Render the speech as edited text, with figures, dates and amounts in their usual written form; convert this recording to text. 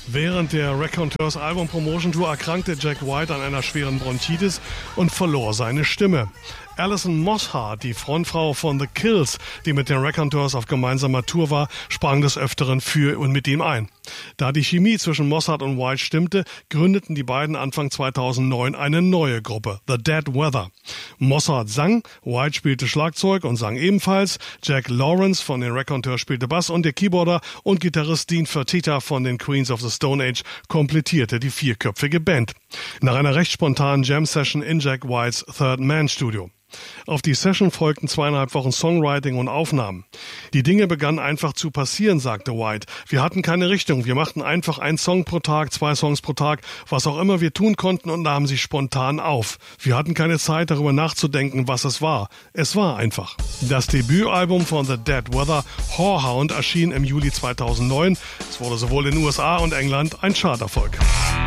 Während der Raconteurs Album-Promotion-Tour erkrankte Jack White an einer schweren Bronchitis und verlor seine Stimme. Alison Mosshart, die Frontfrau von The Kills, die mit den Raconteurs auf gemeinsamer Tour war, sprang des Öfteren für und mit ihm ein. Da die Chemie zwischen Mosshart und White stimmte, gründeten die beiden Anfang 2009 eine neue Gruppe, The Dead Weather. Mosshart sang, White spielte Schlagzeug und sang ebenfalls, Jack Lawrence von den Raconteurs spielte Bass und der Keyboarder und Gitarrist Dean Fertitta von den Queens of the Stone Age komplettierte die vierköpfige Band. Nach einer recht spontanen Jam-Session in Jack Whites Third Man Studio. Auf die Session folgten 2,5 Wochen Songwriting und Aufnahmen. Die Dinge begannen einfach zu passieren, sagte White. Wir hatten keine Richtung. Wir machten einfach einen Song pro Tag, 2 Songs pro Tag, was auch immer wir tun konnten und nahmen sie spontan auf. Wir hatten keine Zeit, darüber nachzudenken, was es war. Es war einfach. Das Debütalbum von The Dead Weather, Whorehound, erschien im Juli 2009. Es wurde sowohl in den USA und England ein Charterfolg.